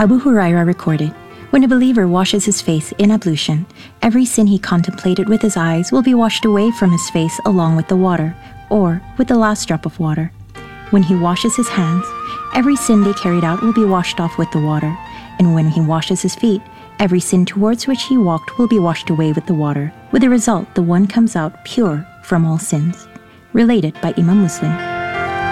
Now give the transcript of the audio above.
Abu Huraira recorded, "When a believer washes his face in ablution, every sin he contemplated with his eyes will be washed away from his face along with the water, or with the last drop of water. When he washes his hands, every sin they carried out will be washed off with the water, and when he washes his feet, every sin towards which he walked will be washed away with the water. With the result, the one comes out pure from all sins." Related by Imam Muslim.